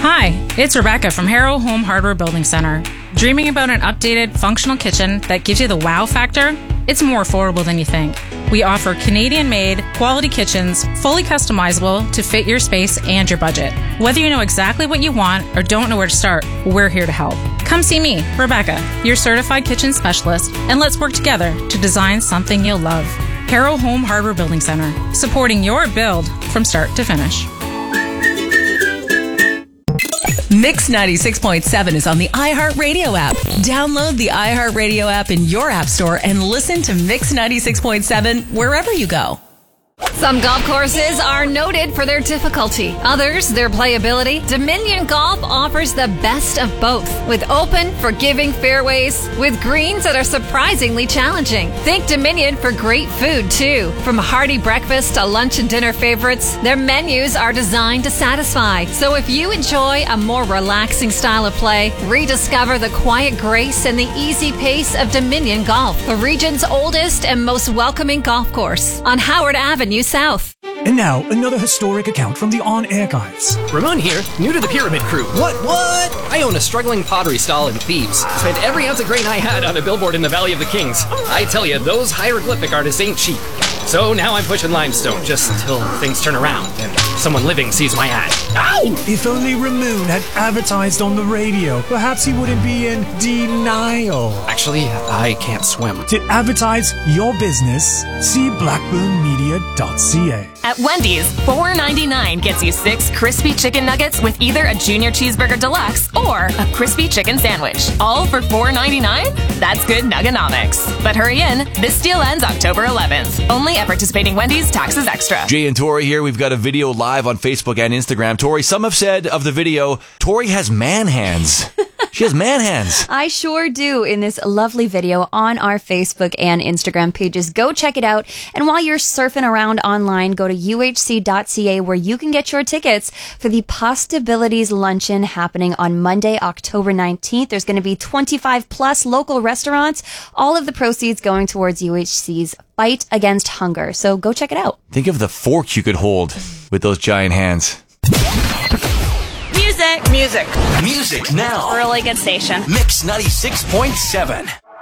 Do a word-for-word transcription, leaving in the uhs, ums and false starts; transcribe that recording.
Hi, it's Rebecca from Harrow Home Hardware Building Center. Dreaming about an updated, functional kitchen that gives you the wow factor? It's more affordable than you think. We offer Canadian-made, quality kitchens, fully customizable to fit your space and your budget. Whether you know exactly what you want or don't know where to start, we're here to help. Come see me, Rebecca, your certified kitchen specialist, and let's work together to design something you'll love. Harrow Home Hardware Building Center, supporting your build from start to finish. Mix ninety-six point seven is on the iHeartRadio app. Download the iHeartRadio app in your app store and listen to Mix ninety-six point seven wherever you go. Some golf courses are noted for their difficulty. Others, their playability. Dominion Golf offers the best of both, with open, forgiving fairways, with greens that are surprisingly challenging. Think Dominion for great food, too. From hearty breakfast to lunch and dinner favorites, their menus are designed to satisfy. So if you enjoy a more relaxing style of play, rediscover the quiet grace and the easy pace of Dominion Golf, the region's oldest and most welcoming golf course on Howard Avenue South. And now, another historic account from the On Archives. Ramon here, new to the Pyramid Crew. What, what? I own a struggling pottery stall in Thebes. Spent every ounce of grain I had on a billboard in the Valley of the Kings. I tell you, those hieroglyphic artists ain't cheap. So now I'm pushing limestone, just until things turn around and someone living sees my ad. Ow! If only Ramon had advertised on the radio, perhaps he wouldn't be in denial. Actually, I can't swim. To advertise your business, see blackburn media dot c a. At Wendy's, four ninety-nine gets you six crispy chicken nuggets with either a junior cheeseburger deluxe or a crispy chicken sandwich. All for four ninety-nine? That's good nuggenomics. But hurry in, this deal ends October eleventh. Only at participating Wendy's, taxes extra. Jay and Tori here. We've got a video live on Facebook and Instagram. Tori, some have said of the video, Tori has man hands. She has man hands. I sure do in this lovely video on our Facebook and Instagram pages. Go check it out. And while you're surfing around online, go to u h c dot c a where you can get your tickets for the Possibilities Luncheon happening on Monday, October nineteenth. There's going to be twenty-five plus local restaurants. All of the proceeds going towards U H C's fight against hunger. So go check it out. Think of the fork you could hold with those giant hands. Music. Music. Music now. Really good station. Mix ninety-six point seven.